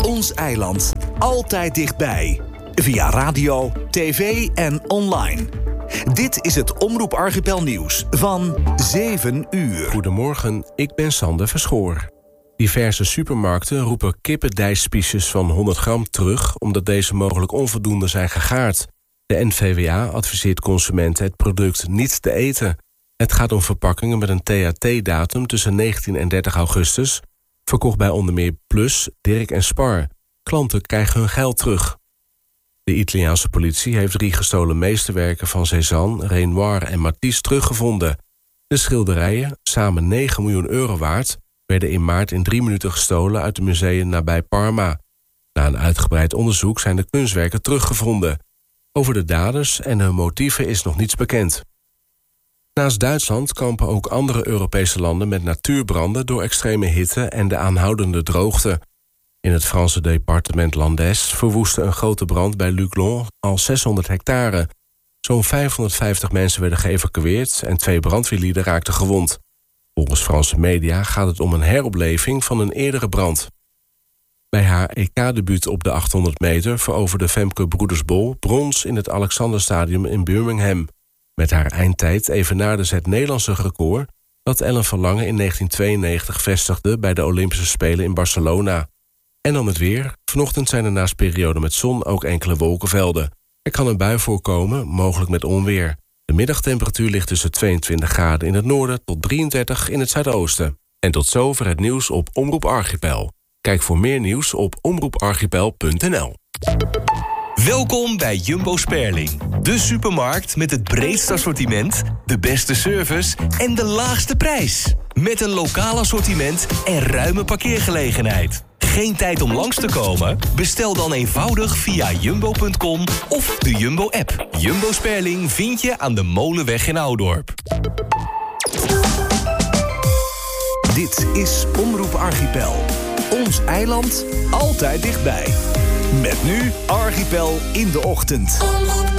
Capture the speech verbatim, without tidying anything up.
Ons eiland. Altijd dichtbij. Via radio, tv en online. Dit is het Omroep Archipel nieuws van zeven uur. Goedemorgen, ik ben Sander Verschoor. Diverse supermarkten roepen kippendijspiesjes van honderd gram terug, omdat deze mogelijk onvoldoende zijn gegaard. De N V W A adviseert consumenten het product niet te eten. Het gaat om verpakkingen met een T H T-datum tussen negentien en dertig augustus... verkocht bij onder meer Plus, Dirk en Spar. Klanten krijgen hun geld terug. De Italiaanse politie heeft drie gestolen meesterwerken van Cézanne, Renoir en Matisse teruggevonden. De schilderijen, samen negen miljoen euro waard, werden in maart in drie minuten gestolen uit het museum nabij Parma. Na een uitgebreid onderzoek zijn de kunstwerken teruggevonden. Over de daders en hun motieven is nog niets bekend. Naast Duitsland kampen ook andere Europese landen met natuurbranden door extreme hitte en de aanhoudende droogte. In het Franse departement Landes verwoestte een grote brand bij Luglon al zeshonderd hectare. Zo'n vijfhonderdvijftig mensen werden geëvacueerd en twee brandweerlieden raakten gewond. Volgens Franse media gaat het om een heropleving van een eerdere brand. Bij haar E K-debuut op de achthonderd meter veroverde Femke Broedersbol brons in het Alexanderstadium in Birmingham. Met haar eindtijd evenaarde ze het Nederlandse record dat Ellen Verlangen in negentien tweeënnegentig vestigde bij de Olympische Spelen in Barcelona. En dan het weer. Vanochtend zijn er naast perioden met zon ook enkele wolkenvelden. Er kan een bui voorkomen, mogelijk met onweer. De middagtemperatuur ligt tussen tweeëntwintig graden in het noorden tot drieëndertig in het zuidoosten. En tot zover het nieuws op Omroep Archipel. Kijk voor meer nieuws op omroep archipel punt n l. Welkom bij Jumbo Sperling. De supermarkt met het breedste assortiment, de beste service en de laagste prijs. Met een lokaal assortiment en ruime parkeergelegenheid. Geen tijd om langs te komen? Bestel dan eenvoudig via jumbo punt com of de Jumbo-app. Jumbo Sperling vind je aan de Molenweg in Oudorp. Dit is Omroep Archipel. Ons eiland, altijd dichtbij. Met nu Archipel in de ochtend.